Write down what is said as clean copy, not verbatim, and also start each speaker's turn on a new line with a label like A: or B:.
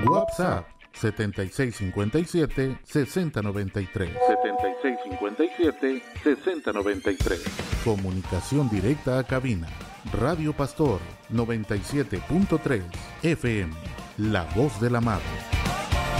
A: WhatsApp 7657-6093. 7657-6093. Comunicación directa a cabina. Radio Pastor 97.3 FM. La voz del amado.